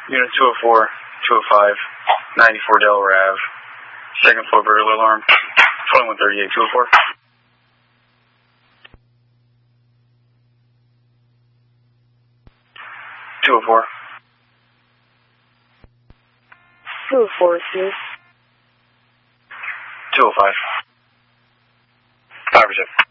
Unit 204, 205, 94 Delaware Ave. Second floor burglar alarm. 2138, 204. Two 204, Steve. 205. 5 or 7.